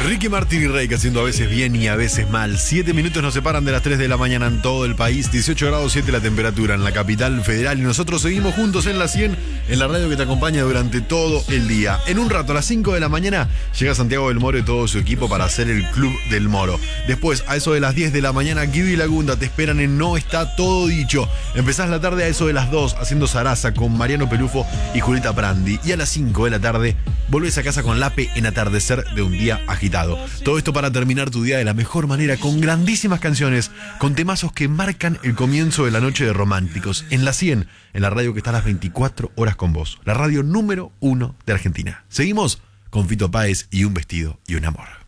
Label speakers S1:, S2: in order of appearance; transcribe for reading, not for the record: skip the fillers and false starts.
S1: Ricky Martin y Reik haciendo a veces bien y a veces mal. 7 minutos nos separan de las 3 de la mañana en todo el país. 18 grados 7 la temperatura en la capital federal. Y nosotros seguimos juntos en la 100, en la radio que te acompaña durante todo el día. En un rato, a las 5 de la mañana, llega Santiago del Moro y todo su equipo para hacer el Club del Moro. Después, a eso de las 10 de la mañana, Guido y Lagunda te esperan en No Está Todo Dicho. Empezás la tarde a eso de las 2 haciendo Zaraza con Mariano Pelufo y Julieta Prandi. Y a las 5 de la tarde, volvés a casa con Lape en Atardecer de un día agitado. Todo esto para terminar tu día de la mejor manera, con grandísimas canciones, con temazos que marcan el comienzo de la noche de románticos. En la 100, en la radio que está a las 24 horas con vos. La radio número 1 de Argentina. Seguimos con Fito Páez y Un Vestido y un Amor.